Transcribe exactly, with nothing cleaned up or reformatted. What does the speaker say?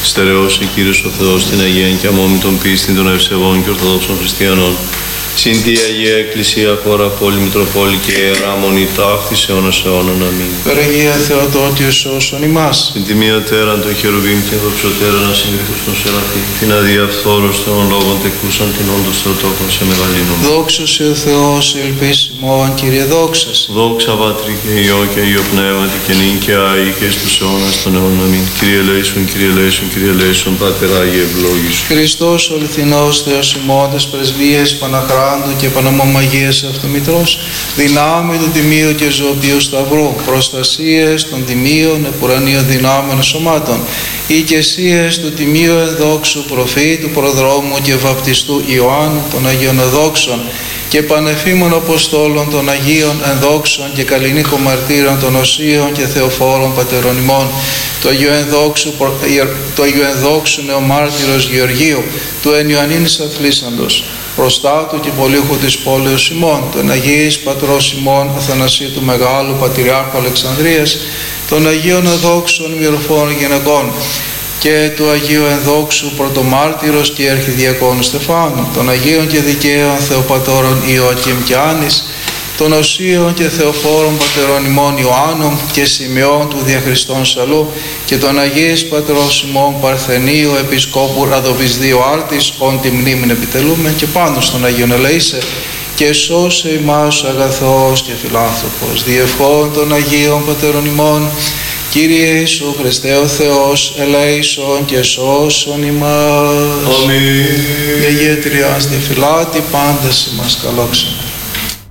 Στερεώσε, Κύριος ο Θεός, την Αγία και αμόμητον πίστη των ευσεβών και ορθοδόξων χριστιανών. Συν τη Αγία Εκκλησία, χώρα, πόλη, Μητροπόλη και Ιερά Μονή, ταύτης αιώνας αιώνων. Αμήν. Περαγία Θεοτόκιος σώσον ημάς. Συν τη μία τέραν των χερουβίμ και δοξωτέρα να συγκριθούς των Σεραφείμ. Την αδιαφθόρος των λόγων τεκούσαν την όντως Θεοτόκον σε μεγαλύνων. Δόξα σε ο Θεός, ελπίσιμον, Κύριε δόξας. Δόξα Πατρί και Υιό και Υιό Πνεύματι και νυν και αεί και στους αιώνας των αιώνων. Αμήν. Κύριε ελέησον, Κύριε ελέησον, Κύριε ελέησον, Πάτερ Άγιε ευλόγησον. Χριστός ο αληθινός Θεός ημώντας πρεσβείες Παναχράντου και Παναμομαγίας Αυτομητρός, δυνάμει του Τιμίου και Ζωοποιού Σταυρού, προστασίες των Τιμίων επουρανίων δυνάμεων σωμάτων, οικεσίες του Τιμίου ενδόξου προφήτου, προδρόμου και βαπτιστού Ιωάννου των Αγίων Εδόξων και πανεφήμων Αποστόλων των Αγίων Ενδόξων και καλλινίκων μαρτύρων των Οσίων και Θεοφόρων Πατερών ημών, του Αγίου Ενδόξου, του Αγίου Ενδόξου Νεομάρτυρος Γεωργίου, του εν Ιωαννίνης Αθλήσαντος, προστάτου και πολύχου της πόλεως ημών, των Αγίης Πατρός ημών Αθανασίου του Μεγάλου Πατριάρχου Αλεξανδρίας, των Αγίων Ενδόξων μυροφόρων γυναικών και του Αγίου Ενδόξου Πρωτομάρτυρος και Αρχιδιακόνου Στεφάνου, των Αγίων και Δικαίων Θεοπατώρων Ιωακήμ και Άνης, των Οσίων και Θεοφόρων Πατερών ημών Ιωάννου και Σημειών του Διαχριστών Σαλού και των Αγίης Πατρός ημών Παρθενίου Επισκόπου Ραδοβυσδίου Άρτης, όν τη μνήμην επιτελούμε, και πάνω στον Αγίον ελεήσε και σώσε ημάς αγαθός και φιλάνθρωπος, διευχών των Αγίων Πατερών ημών. Κύριε Ιησού Χριστέ ο Θεός, ελέησον και σώσον ημάς. Αμήν. Η Αγία Τριάς διεφυλάτη πάντας ημάς καλόξενε.